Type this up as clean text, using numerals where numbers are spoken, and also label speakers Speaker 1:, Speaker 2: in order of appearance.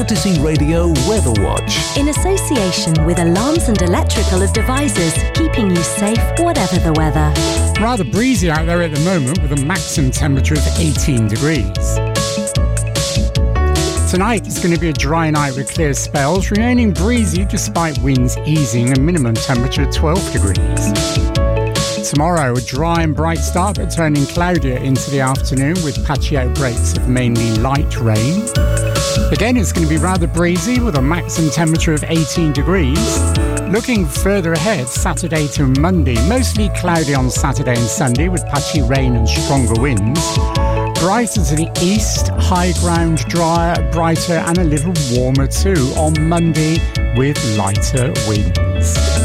Speaker 1: Courtesy Radio Weather Watch.
Speaker 2: In association with Alarms and Electrical Devices, keeping you safe whatever the weather.
Speaker 3: Rather breezy out there at the moment with a maximum temperature of 18 degrees. Tonight it's going to be a dry night with clear spells, remaining breezy despite winds easing, a minimum temperature of 12 degrees. Tomorrow, a dry and bright start, but turning cloudier into the afternoon with patchy outbreaks of mainly light rain. Again, it's going to be rather breezy with a maximum temperature of 18 degrees. Looking further ahead, Saturday to Monday, mostly cloudy on Saturday and Sunday with patchy rain and stronger winds. Brighter to the east, high ground drier, brighter and a little warmer too on Monday with lighter winds.